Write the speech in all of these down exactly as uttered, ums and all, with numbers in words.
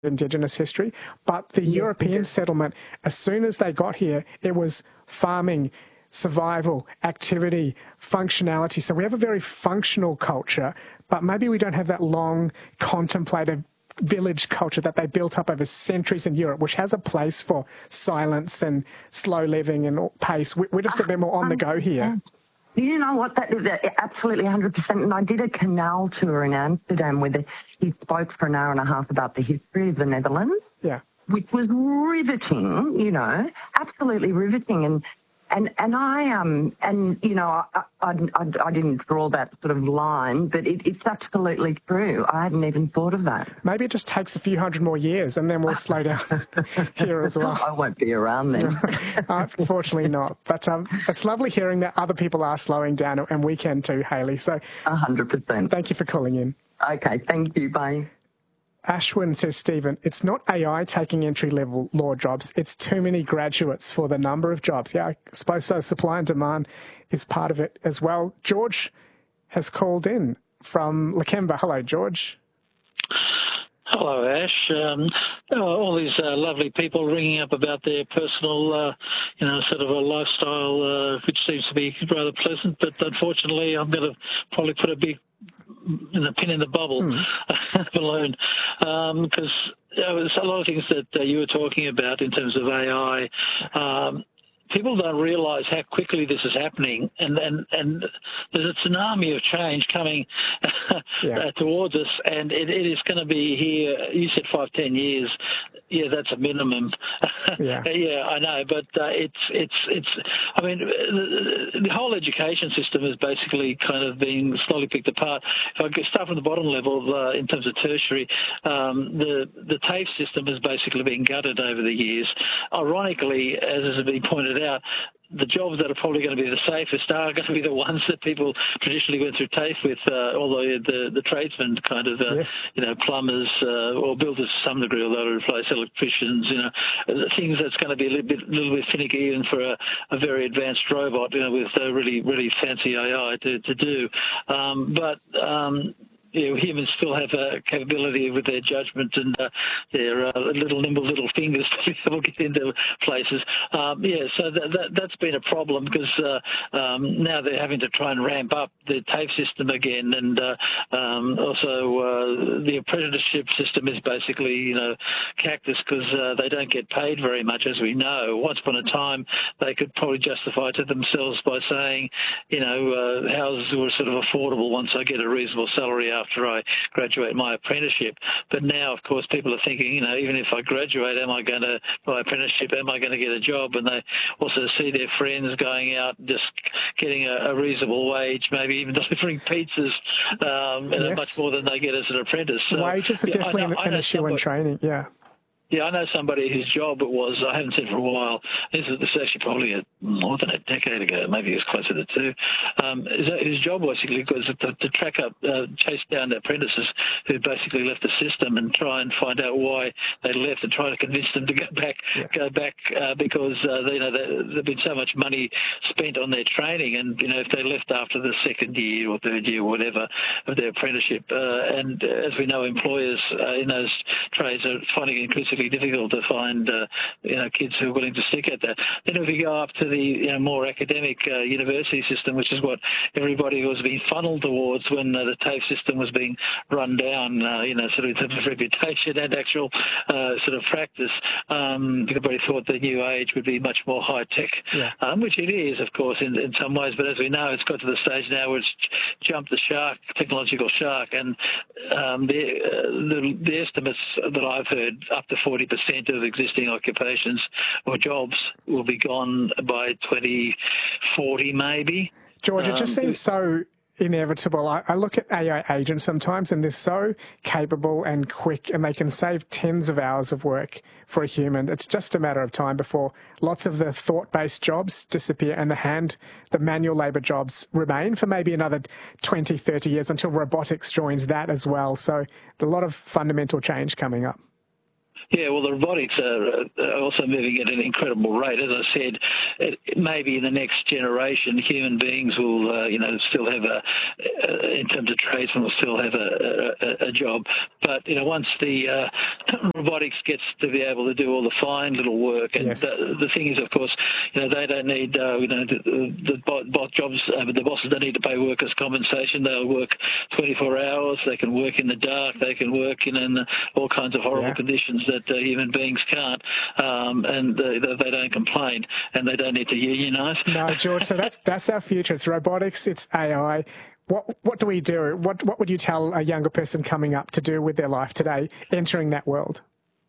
Indigenous history, but the yeah, European settlement, as soon as they got here, it was farming, survival, activity, functionality. So we have a very functional culture, but maybe we don't have that long, contemplative village culture that they built up over centuries in Europe, which has a place for silence and slow living and pace. We're just a bit more on the go here. You know what? That is absolutely one hundred percent. And I did a canal tour in Amsterdam where the, he spoke for an hour and a half about the history of the Netherlands. Yeah. Which was riveting, you know, absolutely riveting. And and and I um and you know I I, I, I didn't draw that sort of line, but it, it's absolutely true. I hadn't even thought of that. Maybe it just takes a few hundred more years, and then we'll slow down here as well. I won't be around then. Unfortunately not. But um, it's lovely hearing that other people are slowing down, and we can too, Hayley. So a hundred percent. Thank you for calling in. Okay, thank you. Bye. Ashwin says, Stephen, it's not A I taking entry-level law jobs. It's too many graduates for the number of jobs. Yeah, I suppose so. Supply and demand is part of it as well. George has called in from Lakemba. Hello, George. Hello, Ash. Um, all these uh, lovely people ringing up about their personal, uh, you know, sort of a lifestyle, uh, which seems to be rather pleasant. But unfortunately, I'm going to probably put a big in the pin in the bubble mm. balloon, because um, there was a lot of things that uh, you were talking about in terms of A I. Um, people don't realise how quickly this is happening, and, and, and there's a tsunami of change coming yeah. uh, towards us, and it, it is going to be here. You said five, ten years. Yeah, that's a minimum. Yeah, yeah, I know, but uh, it's it's it's. I mean, the, the whole education system is basically kind of being slowly picked apart. If I could start from the bottom level, uh, in terms of tertiary, um, the the TAFE system has basically been gutted over the years. Ironically, as has been pointed out, the jobs that are probably going to be the safest are going to be the ones that people traditionally went through TAFE with, uh, although the, the tradesmen kind of, uh, yes. you know, plumbers uh, or builders to some degree, although to replace electricians, you know, things that's going to be a little bit, little bit finicky even for a, a very advanced robot, you know, with uh, really, really fancy A I to, to do. Um, but, um, you know, humans still have a capability with their judgment and uh, their uh, little nimble little fingers to be able to get into places. Um, yeah, so that, that, that's been a problem because uh, um, now they're having to try and ramp up the TAFE system again, and uh, um, also uh, the apprenticeship system is basically, you know, cactus because uh, they don't get paid very much, as we know. Once upon a time, they could probably justify to themselves by saying, you know, uh, houses were sort of affordable once I get a reasonable salary out after I graduate my apprenticeship. But now, of course, people are thinking, you know, even if I graduate, am I going to, by apprenticeship, am I going to get a job? And they also see their friends going out just getting a, a reasonable wage, maybe even delivering pizzas, um, yes. much more than they get as an apprentice. So, wages are yeah, definitely know, an issue in training, yeah. Yeah, I know somebody whose job it was, I haven't seen for a while, this is, this is actually probably a, more than a decade ago, maybe it was closer to two, um, his job basically was to, to track up, uh, chase down apprentices who basically left the system and try and find out why they left and try to convince them to go back, yeah. go back uh, because, uh, they, you know, there's been so much money spent on their training, and, you know, if they left after the second year or third year or whatever of their apprenticeship, uh, and as we know, employers uh, in those trades are finding it increasingly difficult to find, uh, you know, kids who are willing to stick at that. Then if we go up to the, you know, more academic uh, university system, which is what everybody was being funneled towards when uh, the TAFE system was being run down, uh, you know, sort of in terms of reputation and actual uh, sort of practice, um, everybody thought the new age would be much more high-tech, yeah. um, which it is, of course, in, in some ways. But as we know, it's got to the stage now where it's jumped the shark, technological shark, and um, the, uh, the, the estimates that I've heard, up to forty percent of existing occupations or jobs will be gone by twenty forty, maybe. George, it just um, seems so inevitable. I, I look at A I agents sometimes and they're so capable and quick, and they can save tens of hours of work for a human. It's just a matter of time before lots of the thought-based jobs disappear and the hand, the manual labour jobs remain for maybe another twenty, thirty years until robotics joins that as well. So a lot of fundamental change coming up. Yeah, well, the robotics are also moving at an incredible rate. As I said, it, maybe in the next generation, human beings will, uh, you know, still have a, uh, in terms of tradesmen, will still have a, a, a job. But, you know, once the uh, robotics gets to be able to do all the fine little work, and yes. the, the thing is, of course, you know, they don't need, uh, you know, the, the boss jobs, uh, the bosses don't need to pay workers' compensation. They'll work twenty-four hours. They can work in the dark. They can work in, in all kinds of horrible yeah. conditions that uh, human beings can't, um, and uh, they don't complain, and they don't need to unionise. No, George. So that's that's our future. It's robotics. It's A I. What what do we do? What what would you tell a younger person coming up to do with their life today, entering that world?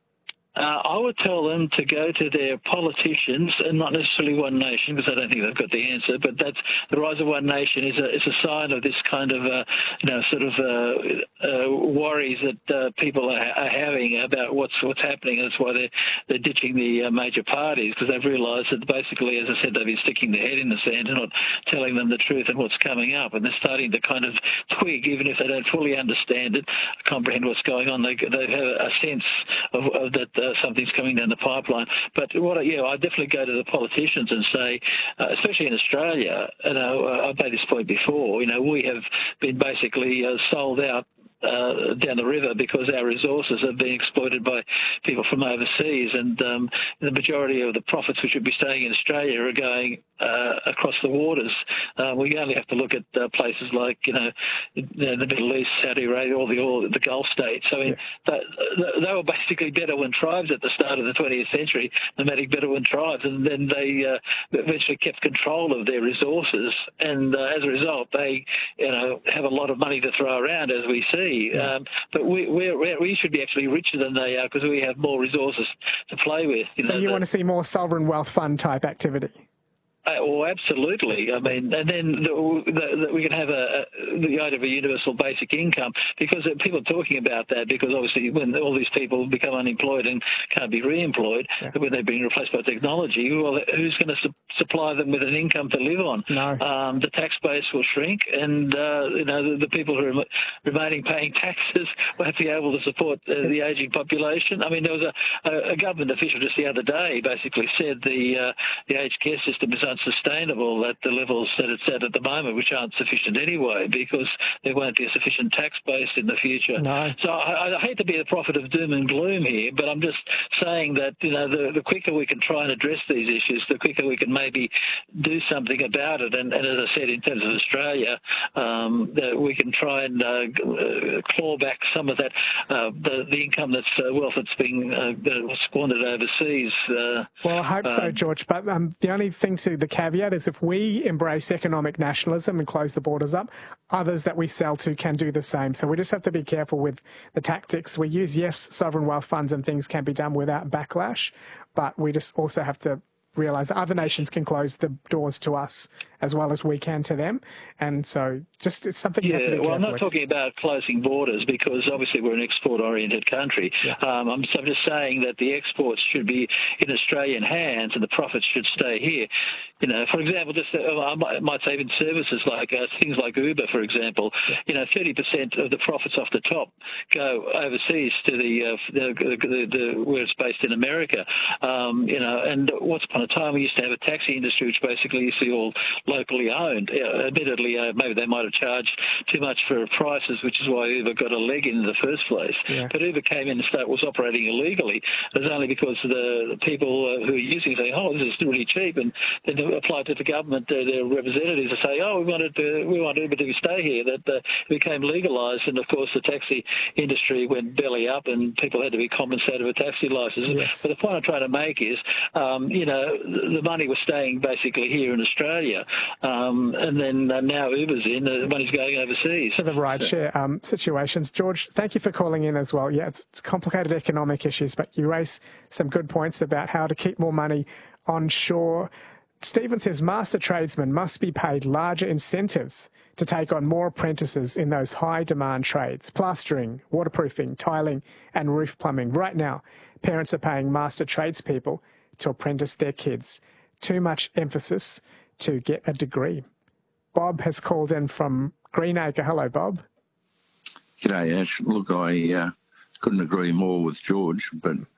Uh, I would tell them to go to their politicians, and not necessarily One Nation, because I don't think they've got the answer. But that's the rise of One Nation is a is a sign of this kind of uh, you know sort of uh, uh, worries that uh, people are, are having about what's what's happening. That's why they're they're ditching the uh, major parties, because they've realised that basically, as I said, they've been sticking their head in the sand and not telling them the truth and what's coming up. And they're starting to kind of twig, even if they don't fully understand it, comprehend what's going on. They they have a sense of, of that. Uh, something's coming down the pipeline. But what I, yeah, I definitely go to the politicians and say, uh, especially in Australia, you know, uh, I've made this point before, you know, we have been basically uh, sold out Uh, down the river because our resources are being exploited by people from overseas, and um, the majority of the profits which would be staying in Australia are going uh, across the waters. Uh, we only have to look at uh, places like, you know, the Middle East, Saudi Arabia, all the all the Gulf states. I mean, yeah. they, they were basically Bedouin tribes at the start of the twentieth century, nomadic Bedouin tribes, and then they uh, eventually kept control of their resources, and uh, as a result, they, you know, have a lot of money to throw around, as we see. Yeah. Um, but we we're, we should be actually richer than they are because we have more resources to play with. You so know, you the, want to see more sovereign wealth fund type activity? Uh, well, absolutely. I mean, and then the, the, the, we can have a, a, the idea of a universal basic income, because people are talking about that, because obviously when all these people become unemployed and can't be re-employed, yeah. when they're being replaced by technology, well, who's going to su- supply them with an income to live on? No. Um, the tax base will shrink, and uh, you know the, the people who are remaining paying taxes will have to be able to support uh, the ageing population. I mean, there was a, a, a government official just the other day basically said the uh, the aged care system is unsustainable at the levels that it's at at the moment, which aren't sufficient anyway, because there won't be a sufficient tax base in the future. No. So I, I hate to be the prophet of doom and gloom here, but I'm just saying that, you know, the, the quicker we can try and address these issues, the quicker we can maybe do something about it. And, and as I said, in terms of Australia, um, that we can try and uh, claw back some of that, uh, the, the income that's uh, wealth that's being uh, squandered overseas. Uh, well, I hope so, um, George. But um, the only thing to the caveat is if we embrace economic nationalism and close the borders up, others that we sell to can do the same. So we just have to be careful with the tactics we use. Yes, sovereign wealth funds and things can be done without backlash, but we just also have to realise that other nations can close the doors to us as well as we can to them. And so just it's something you yeah, have to be well, careful I'm not with. talking about closing borders, because obviously we're an export-oriented country. Yeah. Um, I'm, I'm just saying that the exports should be in Australian hands and the profits should stay here. You know, for example, just uh, I might, might say even services like uh, things like Uber, for example. Yeah. You know, thirty percent of the profits off the top go overseas to the, uh, the, the, the where it's based in America. Um, you know, and once upon a time we used to have a taxi industry which basically used to be all locally owned. Uh, admittedly, uh, maybe they might have charged too much for prices, which is why Uber got a leg in the first place. Yeah. But Uber came in and started, was operating illegally. It was only because the people uh, who are using it say, oh, this is really cheap, and then they applied to the government, uh, their representatives, to say, oh, we wanted to, we want Uber to stay here. That uh, became legalised, and of course the taxi industry went belly up, and people had to be compensated with taxi licenses. Yes. But the point I'm trying to make is, um, you know, the money was staying basically here in Australia, um, and then uh, now Uber's in, the money's going overseas. To the rideshare um, situations. George, thank you for calling in as well. Yeah, it's, it's complicated economic issues, but you raise some good points about how to keep more money onshore. Stephen says master tradesmen must be paid larger incentives to take on more apprentices in those high-demand trades: plastering, waterproofing, tiling and roof plumbing. Right now, parents are paying master tradespeople to apprentice their kids. Too much emphasis to get a degree. Bob has called in from Greenacre. Hello, Bob. G'day, Ash. Look, I uh, couldn't agree more with George, but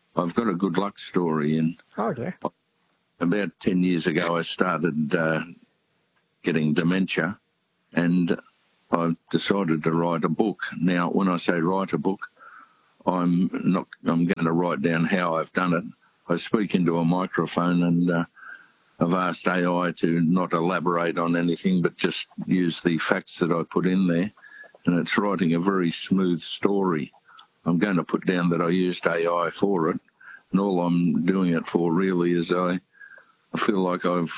I've got a good luck story. And Oh, yeah. about ten years ago, I started uh, getting dementia, and I decided to write a book. Now, when I say write a book, I'm not. I'm going to write down how I've done it. I speak into a microphone, and uh, I've asked A I to not elaborate on anything, but just use the facts that I put in there, and it's writing a very smooth story. I'm going to put down that I used A I for it, and all I'm doing it for really is I, I feel like I've.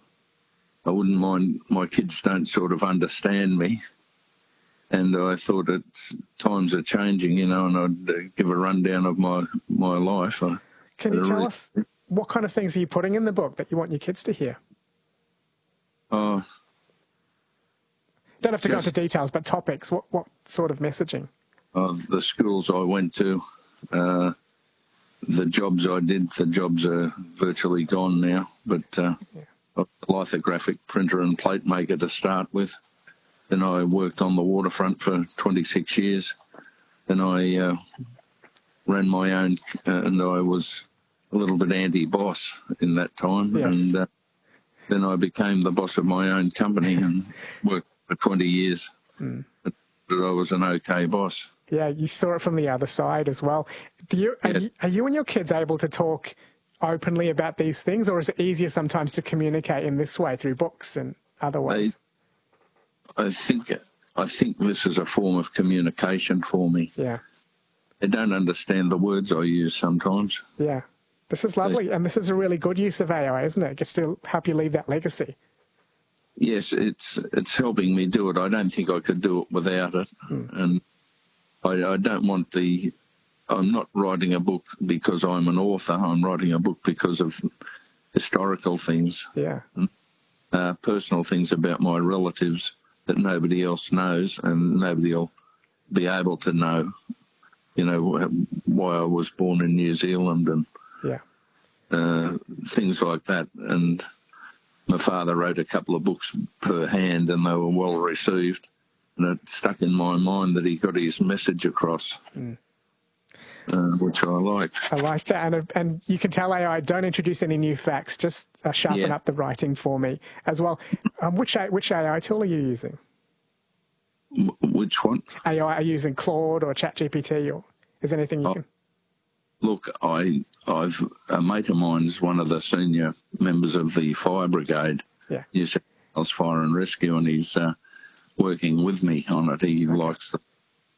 I wouldn't mind my kids don't sort of understand me. And I thought it's, times are changing, you know, and I'd uh, give a rundown of my, my life. I, Can you I tell really, us what kind of things are you putting in the book that you want your kids to hear? Uh, Don't have to just, go into details, but topics. What, what sort of messaging? Uh, the schools I went to, uh, the jobs I did, the jobs are virtually gone now. But uh, Yeah. a lithographic printer and plate maker to start with. Then I worked on the waterfront for twenty-six years. Then I uh, ran my own, uh, and I was a little bit anti-boss in that time. Yes. And uh, then I became the boss of my own company and worked for twenty years. Mm. But I was an okay boss. Yeah, you saw it from the other side as well. Do you, are, Yeah. you, are you and your kids able to talk openly about these things, or is it easier sometimes to communicate in this way through books and other ways? I, I think I think this is a form of communication for me. Yeah. They don't understand the words I use sometimes. Yeah. This is lovely, and this is a really good use of A I, isn't it? It gets to help you leave that legacy. Yes, it's it's helping me do it. I don't think I could do it without it. Hmm. And I, I don't want the... I'm not writing a book because I'm an author. I'm writing a book because of historical things. Yeah. Uh, personal things about my relatives that nobody else knows and nobody will be able to know. You know, why I was born in New Zealand and yeah. uh, things like that. And my father wrote a couple of books per hand and they were well received. And it stuck in my mind that he got his message across. Mm. Uh, which I like. I like that. And, and you can tell A I, don't introduce any new facts, just uh, sharpen yeah. up the writing for me as well. Um, which, which A I tool are you using? M- which one? A I, are you using Claude or ChatGPT, or is there anything you oh, can... Look, I, I've a mate of mine is one of the senior members of the fire brigade, yeah. New South Wales Fire and Rescue, and he's uh, working with me on it. He okay. likes the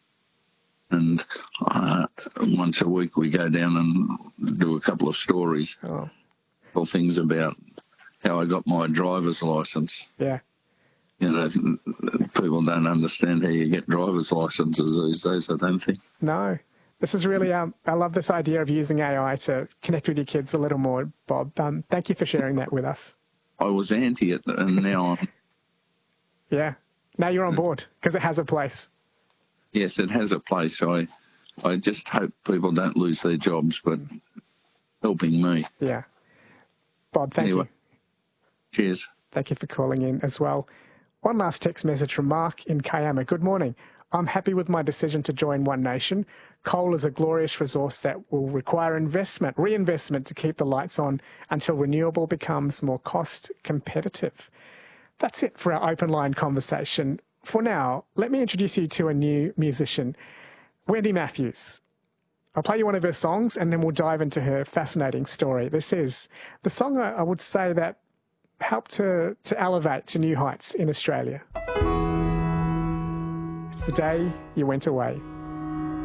And uh, once a week we go down and do a couple of stories, oh. or things about how I got my driver's license. Yeah. You know, people don't understand how you get driver's licenses these days, I don't think. No. This is really, um, I love this idea of using A I to connect with your kids a little more, Bob. Um, thank you for sharing that with us. I was anti it, and now I'm... Yeah. Now you're on board, because it has a place. Yes, it has a place. I I just hope people don't lose their jobs, but helping me. Yeah. Bob, thank anyway, you. Cheers. Thank you for calling in as well. One last text message from Mark in Kiama. Good morning. I'm happy with my decision to join One Nation. Coal is a glorious resource that will require investment, reinvestment to keep the lights on until renewable becomes more cost competitive. That's it for our open line conversation. For now, let me introduce you to a new musician, Wendy Matthews. I'll play you one of her songs and then we'll dive into her fascinating story. This is the song I would say that helped her to elevate to new heights in Australia. It's The Day You Went Away.